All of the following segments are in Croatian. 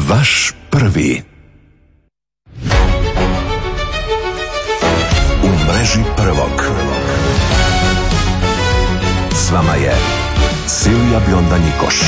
Vaš prvi. U mreži prvog. S vama je Silvija Bionda-Njikoš.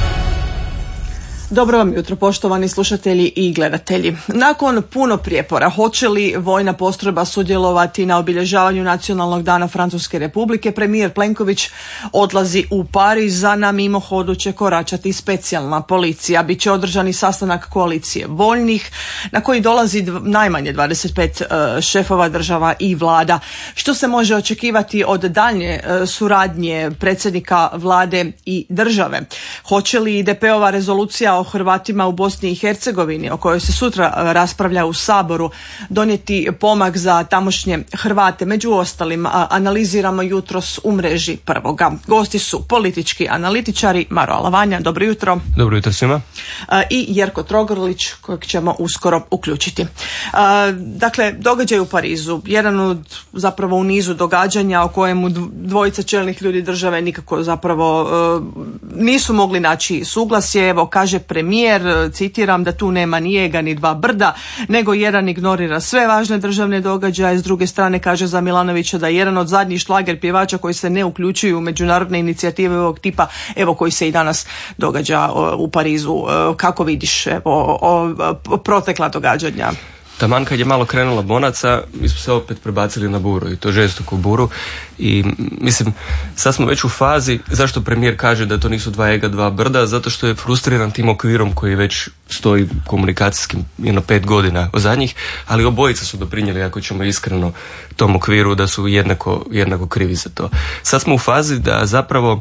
Dobro vam jutro, poštovani slušatelji i gledatelji. Nakon puno prijepora, hoće li vojna postrojba sudjelovati na obilježavanju Nacionalnog dana Francuske Republike, premijer Plenković odlazi u Pariz, a na mimohodu će koračati specijalna policija. Biće održani sastanak koalicije voljnih na koji dolazi najmanje 25 šefova država i vlada. Što se može očekivati od daljnje suradnje predsjednika vlade i države? Hoće li DP-ova rezolucija o Hrvatima u Bosni i Hercegovini, o kojoj se sutra raspravlja u Saboru, donijeti pomak za tamošnje Hrvate? Među ostalim analiziramo jutros u mreži prvoga. Gosti su politički analitičari Maro Alavanja, dobro jutro. Dobro jutro svima. I Jerko Trogorlić, kojeg ćemo uskoro uključiti. Dakle, događaj u Parizu, jedan od zapravo u nizu događanja o kojemu dvojica čelnih ljudi države nikako zapravo nisu mogli naći suglasje. Evo, kaže premijer, citiram, da tu nema ni jega ni dva brda, nego jedan ignorira sve važne državne događaje. S druge strane kaže za Milanovića da je jedan od zadnjih šlager pjevača koji se ne uključuju u međunarodne inicijative ovog tipa, evo koji se i danas događa u Parizu. Kako vidiš protekla događanja? Taman kad je malo krenula bonaca, mi smo se opet prebacili na buru, i to žestoku buru, i mislim, sad smo već u fazi, zašto premijer kaže da to nisu dva ega, dva brda, zato što je frustriran tim okvirom koji već stoji komunikacijskim 5 godina od zadnjih, ali obojica su doprinijeli, ako ćemo iskreno, tom okviru, da su jednako krivi za to. Sad smo u fazi da zapravo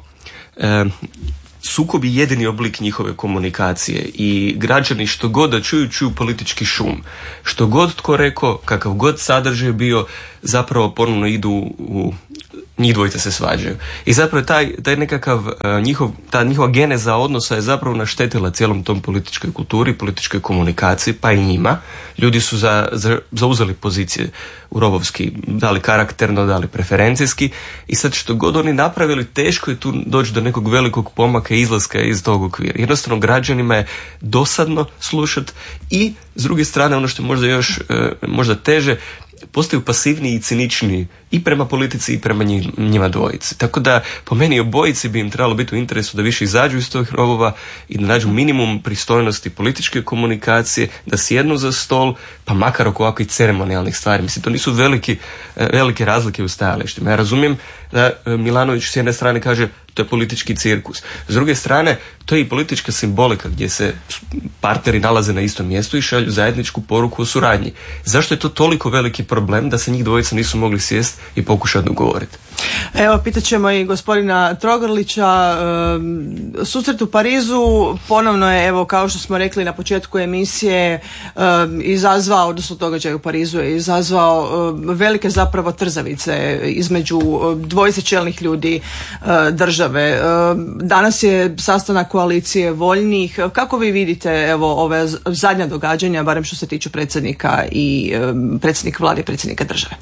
sukob je jedini oblik njihove komunikacije i građani što god da čuju politički šum. Što god tko rekao, kakav god sadržaj bio, zapravo ponovno idu u njih dvojica se svađaju. I zapravo taj nekakav ta njihova geneza odnosa je zapravo naštetila cijelom tom političkoj kulturi, političkoj komunikaciji, pa i njima. Ljudi su zauzeli pozicije u rovovski, da li karakterno, da li preferencijski, i sad što god oni napravili, teško je tu doći do nekog velikog pomaka i izlaska iz tog okvira. Jednostavno građanima je dosadno slušati i s druge strane, ono što je možda još možda teže, postaju pasivniji i ciničniji i prema politici i prema njima dvojici. Tako da po meni obojici bi im trebalo biti u interesu da više izađu iz tog rovova i da nađu minimum pristojnosti političke komunikacije, da sjednu za stol, pa makar oko ovakvih ceremonijalnih stvari. Mislim, to nisu velike razlike u stajalištima. Ja razumijem da Milanović s jedne strane kaže to je politički cirkus. S druge strane, to je i politička simbolika gdje se partneri nalaze na istom mjestu i šalju zajedničku poruku o suradnji. Zašto je to toliko veliki problem da se njih dvojica nisu mogli sjesti i pokušati dogovoriti? Evo, pitat ćemo i gospodina Trogorlića. Susret u Parizu ponovno je, evo, kao što smo rekli na početku emisije, izazvao, odnosno događaj u Parizu je izazvao velike zapravo trzavice između dvojice čelnih ljudi države. Danas je sastanak koalicije voljnih. Kako vi vidite, evo, ove zadnja događanja, barem što se tiču predsjednika i predsjednika vlade i predsjednika države?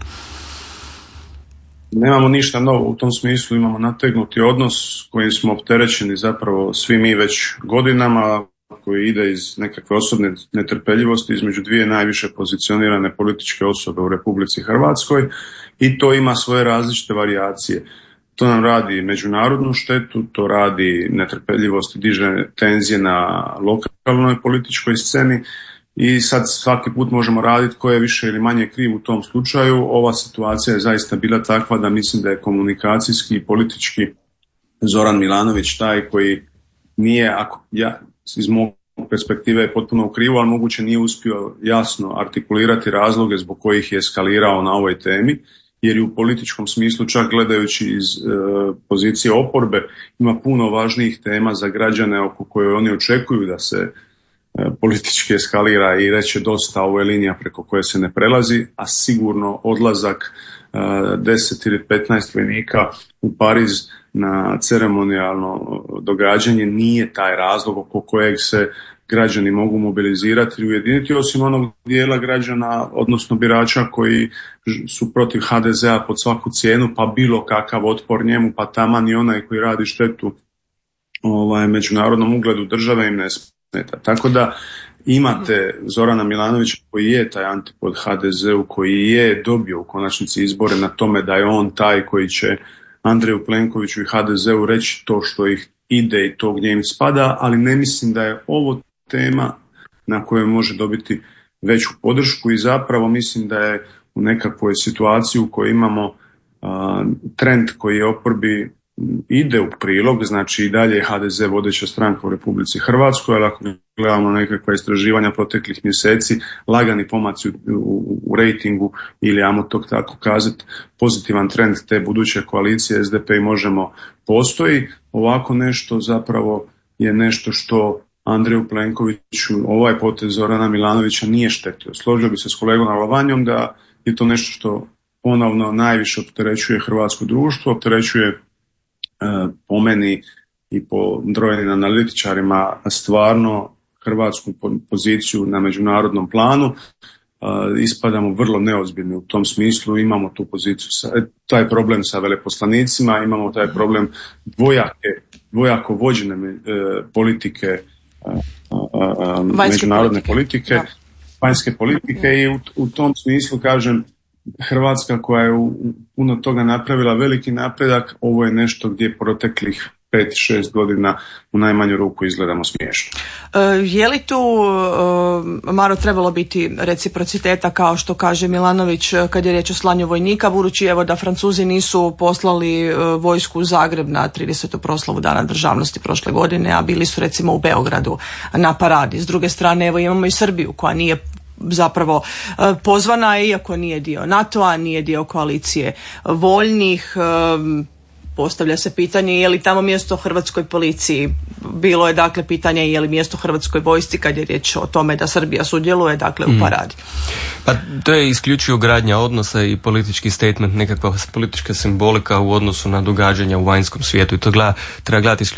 Nemamo ništa novo u tom smislu, imamo nategnuti odnos kojim smo opterećeni zapravo svi mi već godinama, koji ide iz nekakve osobne netrpeljivosti između dvije najviše pozicionirane političke osobe u Republici Hrvatskoj, i to ima svoje različite varijacije. To nam radi međunarodnu štetu, to radi netrpeljivost i diže tenzije na lokalnoj političkoj sceni, i sad svaki put možemo raditi ko je više ili manje kriv u tom slučaju. Ova situacija je zaista bila takva da mislim da je komunikacijski i politički Zoran Milanović taj koji nije, iz mog perspektive je potpuno u krivu, ali moguće nije uspio jasno artikulirati razloge zbog kojih je eskalirao na ovoj temi, jer i u političkom smislu, čak gledajući iz pozicije oporbe, ima puno važnijih tema za građane oko koje oni očekuju da se politički eskalira i reće dosta, ovo je linija preko koje se ne prelazi, a sigurno odlazak 10 ili 15 vojnika u Pariz na ceremonijalno događanje nije taj razlog oko kojeg se građani mogu mobilizirati i ujediniti, osim onog dijela građana, odnosno birača koji su protiv HDZ-a pod svaku cijenu, pa bilo kakav otpor njemu, pa taman i onaj koji radi štetu međunarodnom ugledu države im ne smeta. Tako da imate Zorana Milanovića koji je taj antipod HDZ-u, koji je dobio u konačnici izbore na tome da je on taj koji će Andreju Plenkoviću i HDZ-u reći to što ih ide i to gdje im spada, ali ne mislim da je ovo tema na kojoj može dobiti veću podršku i zapravo mislim da je u nekakvoj situaciji u kojoj imamo trend koji je oporbi ide u prilog, znači i dalje je HDZ vodeća stranka u Republici Hrvatskoj, ali ako gledamo nekakva istraživanja proteklih mjeseci, lagani pomaci u rejtingu ili ajmo to tako kazati, pozitivan trend te buduće koalicije SDP i Možemo postoji. Ovako nešto zapravo je nešto što Andreju Plenkoviću, ovaj potez Zorana Milanovića nije štetio. Složio bi se s kolegom Alavanjom da je to nešto što ponovno najviše opterećuje hrvatsko društvo, opterećuje po meni i po brojnim analitičarima stvarno hrvatsku poziciju na međunarodnom planu. Ispadamo vrlo neozbiljni u tom smislu, imamo tu poziciju, taj problem sa veleposlanicima, imamo taj problem dvojako vođene politike, međunarodne politike, vanjske politike i u tom smislu kažem Hrvatska koja je u puno toga napravila veliki napredak, ovo je nešto gdje proteklih 5-6 godina u najmanju ruku izgledamo smiješno. Je li tu, Maro, trebalo biti reciprociteta kao što kaže Milanović kad je riječ o slanju vojnika, budući evo da Francuzi nisu poslali vojsku u Zagreb na 30. proslavu Dana državnosti prošle godine, a bili su recimo u Beogradu na paradi. S druge strane evo imamo i Srbiju koja nije zapravo pozvana, iako nije dio NATO-a, nije dio koalicije voljnih. Postavlja se pitanje je li tamo mjesto hrvatskoj policiji, bilo je dakle pitanje je li mjesto hrvatskoj vojsci kad je riječ o tome da Srbija sudjeluje dakle u paradi. Pa to je isključivo gradnja odnosa i politički statement, nekakva politička simbolika u odnosu na događanja u vanjskom svijetu i to treba gledati isključivo